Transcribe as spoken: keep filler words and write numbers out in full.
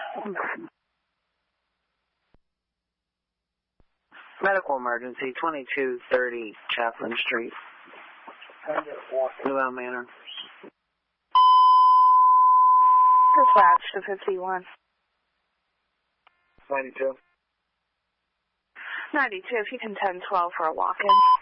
Medical emergency, twenty-two thirty Chaplin Street. New Elm Manor. Dispatch to fifty-one. ninety-two. ninety-two, if you can ten twelve for a walk-in.